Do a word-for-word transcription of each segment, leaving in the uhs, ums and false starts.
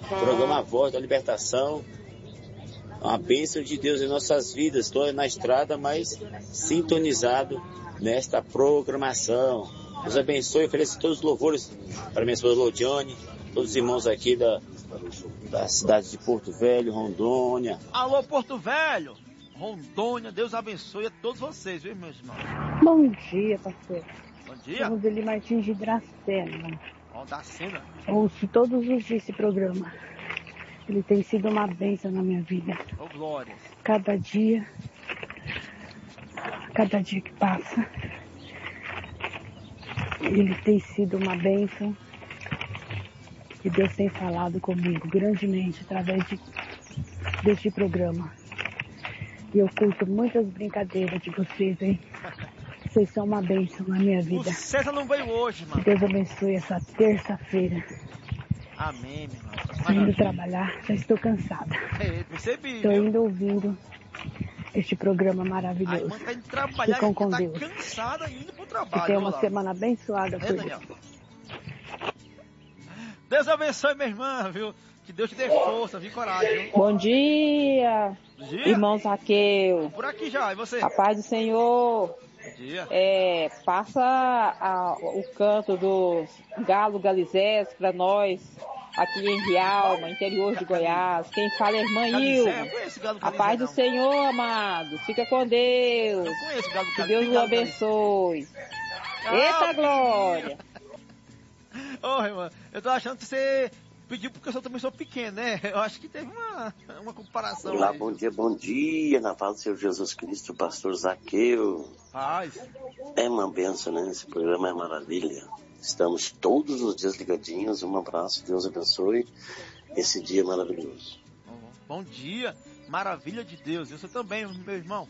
Programa Voz da Libertação. Uma bênção de Deus em nossas vidas. Estou na estrada, mas sintonizado nesta programação. Deus abençoe e ofereça todos os louvores para minha esposa Lodiane, todos os irmãos aqui da, da cidade de Porto Velho, Rondônia. Alô, Porto Velho, Rondônia, Deus abençoe a todos vocês, viu, meus irmãos? Bom dia, pastor. Bom dia. Somos Eli Martins de Dracena. Ó, da cena. Ouço todos os dias esse programa. Ele tem sido uma bênção na minha vida. Ô, glória. Cada dia, cada dia que passa, ele tem sido uma bênção. E Deus tem falado comigo grandemente através de, deste programa. E eu curto muitas brincadeiras de vocês, hein? Vocês são uma bênção na minha vida. O César não veio hoje, mano. Deus abençoe essa terça-feira. Amém, meu irmão. Estou indo trabalhar, já estou cansada. É, percebi. Estou indo ouvindo este programa maravilhoso. A irmã tá indo trabalhar, Ficam com tá Deus. cansada indo pro trabalho. Que tenha uma lá. semana abençoada por É, Deus. Deus abençoe minha irmã, viu? Que Deus te dê força, viu, coragem, viu? Bom dia, Bom dia. irmão Zaqueu. Por aqui já, e você? A paz do Senhor. Bom dia. É, passa a, o canto do Galo Galizés para nós, aqui em Rialma, interior de Goiás. Quem fala é a irmã Galizé, Ilma. eu conheço Galo A Galizé, paz do não. Senhor, amado. Fica com Deus. Eu conheço Galo Que Galizé. Deus o Galo abençoe. Galizé. Eita Ah, glória. Ô, irmã, eu tô achando que você pediu porque eu também sou pequeno, né? Eu acho que teve uma, uma comparação. Olá, aí. bom dia, bom dia, na paz do Senhor Jesus Cristo, pastor Zaqueu. Paz. É uma benção, né? Esse programa é maravilha. Estamos todos os dias ligadinhos. Um abraço, Deus abençoe esse dia maravilhoso. Bom dia, maravilha de Deus. Você também, meu irmão.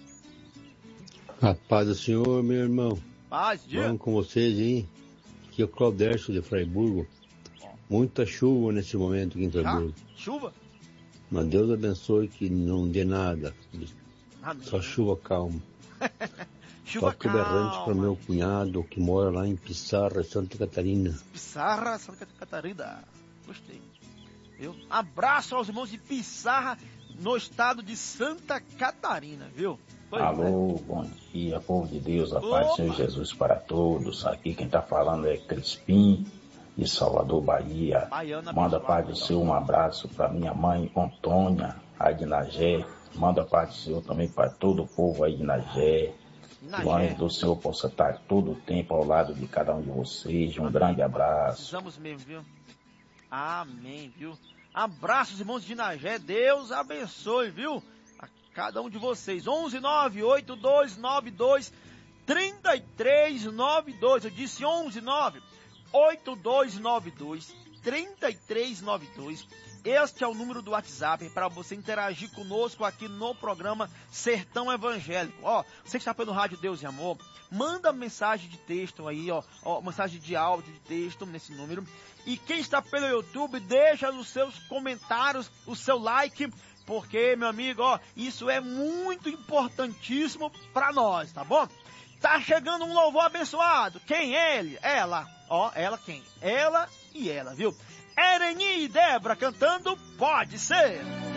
A paz do Senhor, meu irmão. Paz, dia. Vamos com vocês, hein? Aqui é o Claudércio de Fraiburgo. Muita chuva nesse momento aqui em Fraiburgo. Ah, chuva? Mas Deus abençoe que não dê nada. Amém. Só chuva calma. Chuva Toque berrante calma. para meu cunhado que mora lá em Pissarra, Santa Catarina. Pissarra, Santa Catarina. Gostei. Viu? Abraço aos irmãos de Pissarra, no estado de Santa Catarina, viu? Pois Alô, é. bom dia, povo de Deus, a paz do Opa. Senhor Jesus para todos. Aqui quem está falando é Crispim, de Salvador, Bahia. Baiana, Manda a abençoado, paz do então. Senhor, um abraço para minha mãe Antônia, aí de Nagé. Manda a paz do Senhor também para todo o povo aí de Nagé. Nagé. Que o anjo do Senhor possa estar todo o tempo ao lado de cada um de vocês. Um grande abraço. Precisamos mesmo, viu? Amém, viu? Abraços, irmãos de Nagé. Deus abençoe, viu? A cada um de vocês. onze nove oito dois nove dois três três nove dois. Eu disse onze nove oito dois nove dois três três nove dois. Este é o número do WhatsApp para você interagir conosco aqui no programa Sertão Evangélico. Ó, você que está pelo Rádio Deus e Amor, manda mensagem de texto aí, ó, ó, mensagem de áudio, de texto nesse número. E quem está pelo YouTube, deixa os seus comentários, o seu like, porque, meu amigo, ó, isso é muito importantíssimo para nós, tá bom? Tá chegando um louvor abençoado. Quem é ele? Ela. Ó, ela quem? Ela e ela, viu? Ereni e Débora cantando Pode Ser.